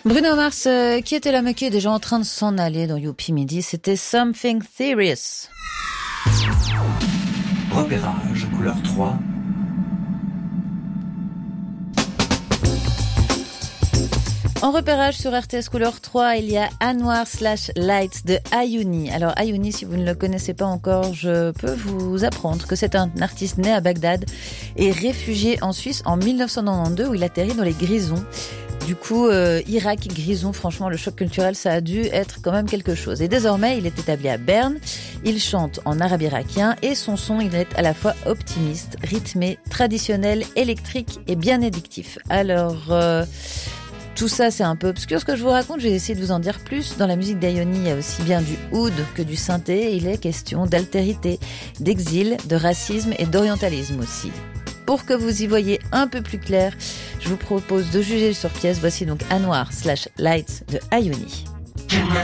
Bruno Mars, qui était là, mais qui est déjà en train de s'en aller dans Youpi Midi, c'était Something Serious. Repérage, couleur 3. En repérage sur RTS Couleur 3, il y a Anwar/Lights de Ayouni. Alors Ayouni, si vous ne le connaissez pas encore, je peux vous apprendre que c'est un artiste né à Bagdad et réfugié en Suisse en 1992 où il atterrit dans les Grisons. Du coup, Irak, Grison, franchement, le choc culturel, ça a dû être quand même quelque chose. Et désormais, il est établi à Berne, il chante en arabe irakien et son son, il est à la fois optimiste, rythmé, traditionnel, électrique et bien addictif. Alors... tout ça, c'est un peu obscur ce que je vous raconte. Je vais essayer de vous en dire plus. Dans la musique d'Ayouni, il y a aussi bien du oud que du synthé. Il est question d'altérité, d'exil, de racisme et d'orientalisme aussi. Pour que vous y voyez un peu plus clair, je vous propose de juger sur pièce. Voici donc Anwar/Lights de Ayouni. J'aimerais